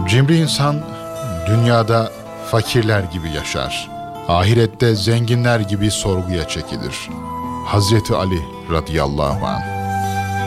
Cimri insan dünyada fakirler gibi yaşar. Ahirette zenginler gibi sorguya çekilir. Hazreti Ali radıyallahu anh.